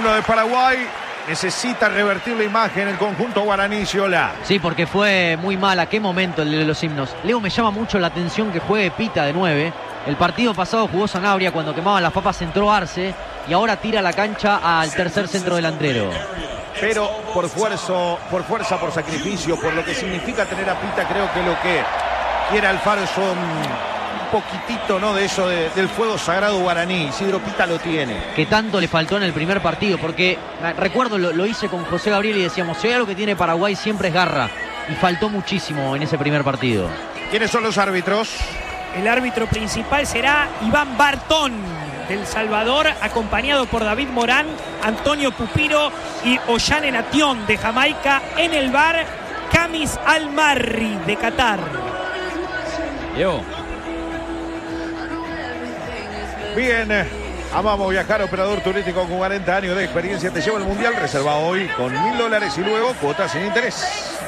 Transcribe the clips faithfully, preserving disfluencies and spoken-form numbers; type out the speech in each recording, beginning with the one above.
himno de Paraguay. Necesita revertir la imagen el conjunto guaraní, Giola. Sí, porque fue muy mala. Qué momento el de los himnos. Leo, me llama mucho la atención que juegue Pita de nueve. El partido pasado jugó Sanabria cuando quemaban las papas, entró Arce y ahora tira la cancha al tercer centro delantero. Pero por fuerza, por fuerza, por sacrificio, por lo que significa tener a Pita, creo que lo que quiere Alfaro son un poquitito, ¿no?, de eso de, del fuego sagrado guaraní. Isidro Pita lo tiene. Que tanto le faltó en el primer partido, porque recuerdo, lo, lo hice con José Gabriel y decíamos, si hay algo que tiene Paraguay siempre es garra. Y faltó muchísimo en ese primer partido. ¿Quiénes son los árbitros? El árbitro principal será Iván Bartón, del Salvador, acompañado por David Morán, Antonio Pupiro y Ollane Nation, de Jamaica. En el V A R, Kamis Al-Marri, de Qatar. Yo. Bien, amamos viajar, operador turístico con cuarenta años de experiencia. Te lleva al Mundial, reserva hoy con mil dólares y luego cuotas sin interés.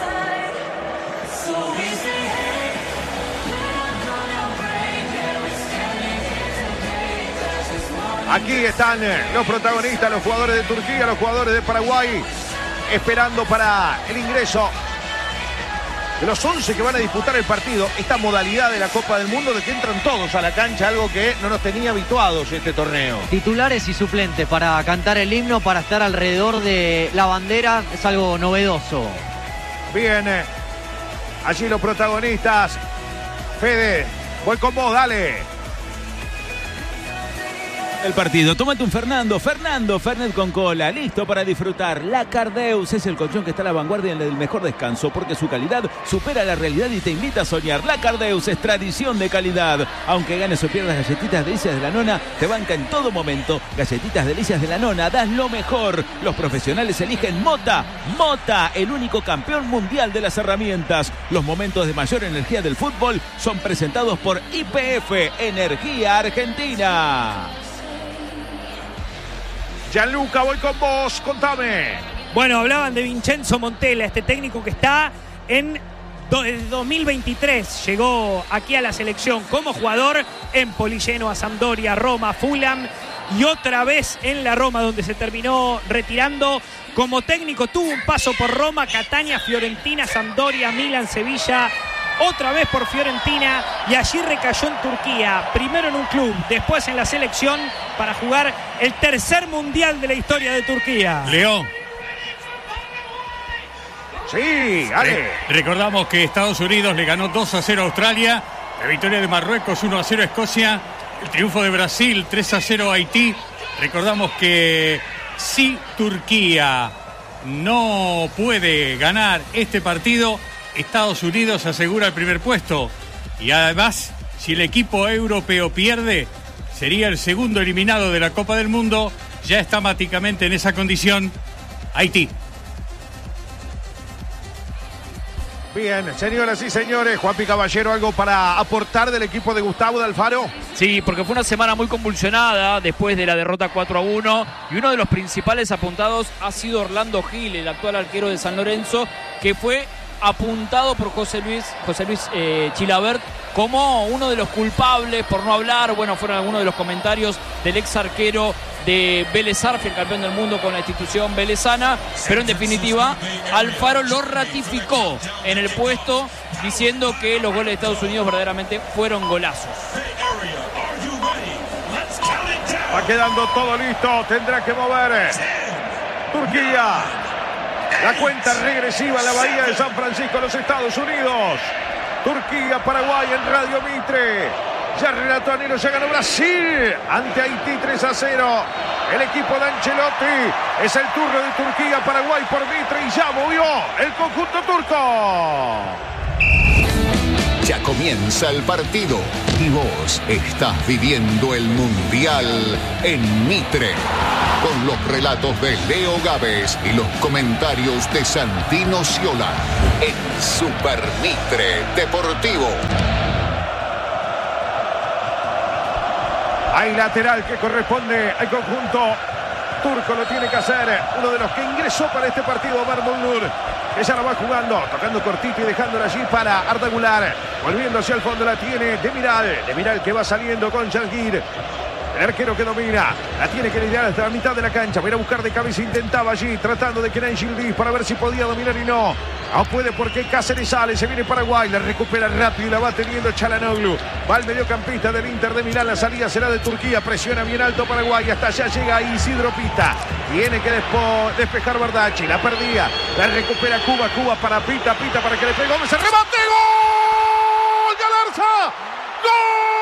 Aquí están los protagonistas, los jugadores de Turquía, los jugadores de Paraguay, esperando para el ingreso de los once que van a disputar el partido. Esta modalidad de la Copa del Mundo de que entran todos a la cancha, algo que no nos tenía habituados este torneo. Titulares y suplentes para cantar el himno, para estar alrededor de la bandera, es algo novedoso. Bien, allí los protagonistas. Fede, voy con vos, dale. El partido, tómate un Fernando, Fernando, Fernet con cola, listo para disfrutar. La Cardeus es el colchón que está a la vanguardia del mejor descanso, porque su calidad supera la realidad y te invita a soñar. La Cardeus es tradición de calidad. Aunque ganes o pierdas, Galletitas Delicias de la Nona te banca en todo momento. Galletitas Delicias de la Nona, das lo mejor. Los profesionales eligen Mota. Mota, el único campeón mundial de las herramientas. Los momentos de mayor energía del fútbol son presentados por Y P F, Energía Argentina. Gianluca, voy con vos, contame. Bueno, hablaban de Vincenzo Montella, este técnico que está en dos mil veintitrés. Llegó aquí a la selección como jugador, Empoli, Genoa, Sampdoria, Roma, Fulham y otra vez en la Roma, donde se terminó retirando. Como técnico tuvo un paso por Roma, Catania, Fiorentina, Sampdoria, Milan, Sevilla, otra vez por Fiorentina y allí recayó en Turquía, primero en un club, después en la selección para jugar el tercer mundial de la historia de Turquía. León. Sí, dale. Re- recordamos que Estados Unidos le ganó dos a cero a Australia, la victoria de Marruecos uno a cero a Escocia, el triunfo de Brasil tres a cero a Haití. Recordamos que si Turquía no puede ganar este partido, Estados Unidos asegura el primer puesto. Y además, si el equipo europeo pierde, sería el segundo eliminado de la Copa del Mundo. Ya está mágicamente en esa condición Haití. Bien, señoras y señores, Juanpi Caballero, ¿algo para aportar del equipo de Gustavo de Alfaro? Sí, porque fue una semana muy convulsionada después de la derrota cuatro a uno y uno de los principales apuntados ha sido Orlando Gil, el actual arquero de San Lorenzo, que fue apuntado por José Luis, José Luis eh, Chilabert como uno de los culpables por no hablar. Bueno, fueron algunos de los comentarios del ex arquero de Vélez Sarsfield, campeón del mundo con la institución velezana, pero en definitiva Alfaro lo ratificó en el puesto, diciendo que los goles de Estados Unidos verdaderamente fueron golazos. Va quedando todo listo, tendrá que mover Turquía. La cuenta regresiva a la bahía de San Francisco, los Estados Unidos. Turquía, Paraguay en Radio Mitre. Ya Renato Anelo, ya ganó Brasil ante Haití tres a cero. El equipo de Ancelotti. Es el turno de Turquía, Paraguay por Mitre y ya movió el conjunto turco. Ya comienza el partido y vos estás viviendo el Mundial en Mitre. Con los relatos de Leo Gávez y los comentarios de Santino Sciola en Super Mitre Deportivo. Hay lateral que corresponde al conjunto turco, lo tiene que hacer uno de los que ingresó para este partido, Omar Mulnur, que ya la va jugando, tocando cortito y dejándola allí para Arda Güler. Volviendo hacia el fondo la tiene Demiral, Demiral que va saliendo con Jahangir. El arquero que domina. La tiene que lidiar hasta la mitad de la cancha. Viene a buscar de cabeza. Intentaba allí. Tratando de que Nigel Diz para ver si podía dominar y no. No puede porque Cáceres sale. Se viene Paraguay. La recupera rápido y la va teniendo Çalhanoğlu. Va al mediocampista del Inter de Milán. La salida será de Turquía. Presiona bien alto Paraguay. Hasta allá llega Isidro Pita. Tiene que despo despejar Bardacci. La perdía. La recupera Cuba. Cuba para Pita. Pita para que le pegue Gómez. ¡El remate! ¡Gol! ¡Galarza! ¡Gol!